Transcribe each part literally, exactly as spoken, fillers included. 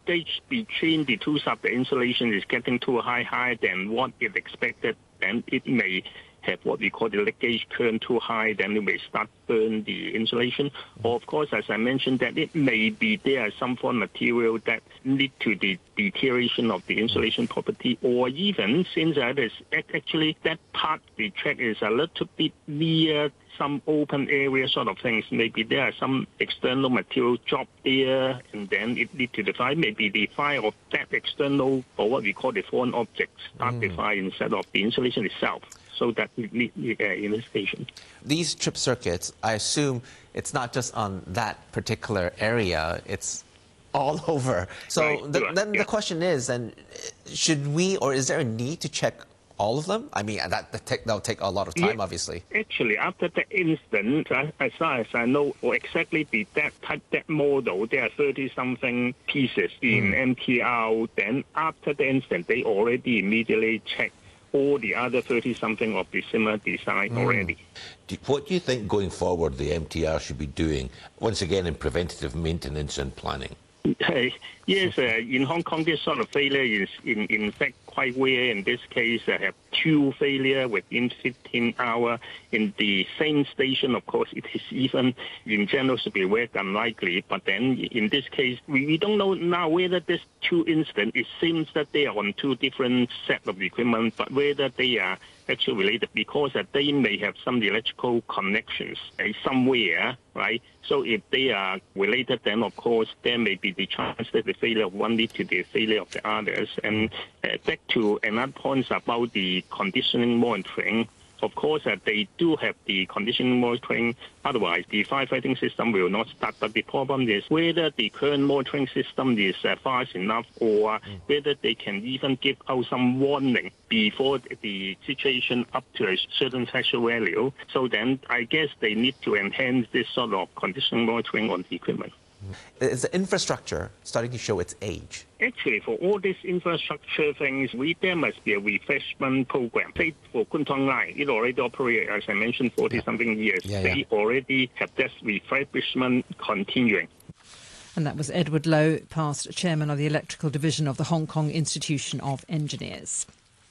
leakage between the two sides, the insulation is getting too high, higher than what is expected, then it may have what we call the leakage current too high, then it may start burn the insulation. Or of course, as I mentioned, that it may be there are some foreign material that lead to the deterioration of the insulation property, or even since that is actually that part the track is a little bit near some open area sort of things. Maybe there are some external material drop there, and then it lead to the fire. Maybe the fire of that external, or what we call the foreign object, start mm. the fire instead of the insulation itself. So that we need uh, investigation. These trip circuits, I assume it's not just on that particular area, it's all over. So right. the, yeah. then yeah. the question is, then, should we, or is there a need to check all of them? I mean, that, that take, that'll take a lot of time, yeah. obviously. Actually, after the incident, as far as I know, or exactly the that type, that model, there are thirty-something pieces in mm. M T R. Then after the incident, they already immediately checked all the other thirty-something of the similar design mm. already. Do, what do you think going forward the M T R should be doing, once again, in preventative maintenance and planning? Hey, yes, uh, in Hong Kong, this sort of failure is, in, in fact, quite rare. In this case, I have two failure within fifteen hours in the same station. Of course, it is even, in general, should be very unlikely. But then, in this case, we, we don't know now whether this two incidents, it seems that they are on two different sets of equipment, but whether they are actually related, because uh, they may have some electrical connections uh, somewhere, right? So if they are related, then of course there may be the chance that the failure of one lead to the failure of the others. And uh, back to another point about the conditioning monitoring. Of course, uh, they do have the conditioning monitoring. Otherwise, the firefighting system will not start. But the problem is whether the current monitoring system is uh, fast enough, or mm. whether they can even give out some warning before the situation up to a certain threshold value. So then I guess they need to enhance this sort of conditioning monitoring on the equipment. Is the infrastructure starting to show its age? Actually, for all these infrastructure things, we there must be a refreshment program. Say for Kwun Tong Line, it already operates, as I mentioned, forty-something yeah. years. Yeah, yeah. They already have this refreshment continuing. And that was Edward Low, past chairman of the Electrical Division of the Hong Kong Institution of Engineers.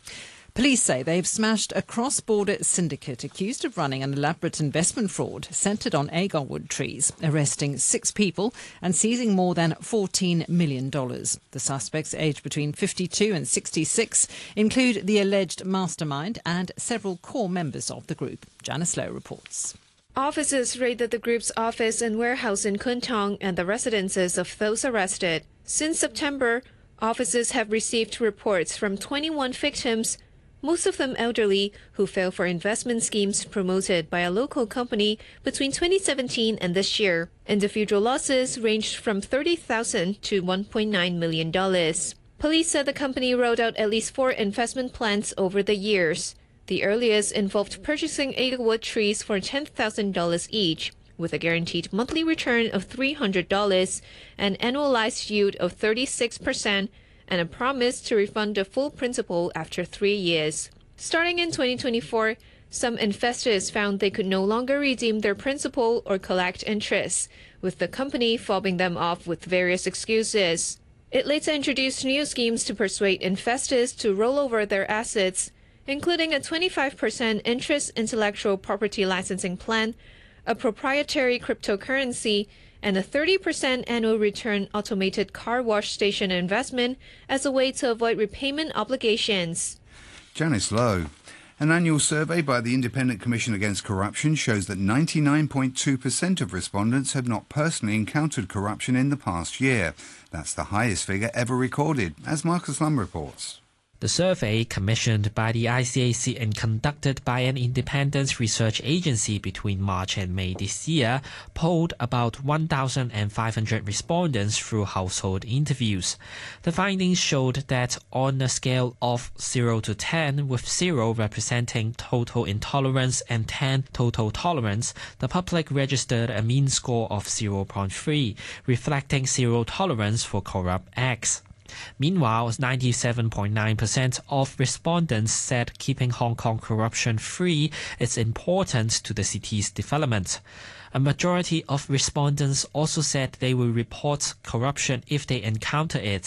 Police say they've smashed a cross-border syndicate accused of running an elaborate investment fraud centred on agarwood trees, arresting six people and seizing more than fourteen million dollars. The suspects, aged between fifty-two and sixty-six, include the alleged mastermind and several core members of the group. Janice Lowe reports. Officers raided the group's office and warehouse in Kwun Tong and the residences of those arrested. Since September, officers have received reports from twenty-one victims, most of them elderly, who fell for investment schemes promoted by a local company between twenty seventeen and this year. Individual losses ranged from thirty thousand dollars to one point nine million dollars. Police said the company rolled out at least four investment plans over the years. The earliest involved purchasing agarwood trees for ten thousand dollars each, with a guaranteed monthly return of three hundred dollars, an annualized yield of thirty-six percent, and a promise to refund the full principal after three years. Starting in twenty twenty-four, some investors found they could no longer redeem their principal or collect interest, with the company fobbing them off with various excuses. It later introduced new schemes to persuade investors to roll over their assets, including a twenty-five percent interest intellectual property licensing plan, a proprietary cryptocurrency, and a thirty percent annual return automated car wash station investment as a way to avoid repayment obligations. Janice Lowe. An annual survey by the Independent Commission Against Corruption shows that ninety-nine point two percent of respondents have not personally encountered corruption in the past year. That's the highest figure ever recorded, as Marcus Lum reports. The survey, commissioned by the I C A C and conducted by an independent research agency between March and May this year, polled about one thousand five hundred respondents through household interviews. The findings showed that on a scale of zero to ten, with zero representing total intolerance and ten total tolerance, the public registered a mean score of zero point three, reflecting zero tolerance for corrupt acts. Meanwhile, ninety-seven point nine percent of respondents said keeping Hong Kong corruption-free is important to the city's development. A majority of respondents also said they will report corruption if they encounter it.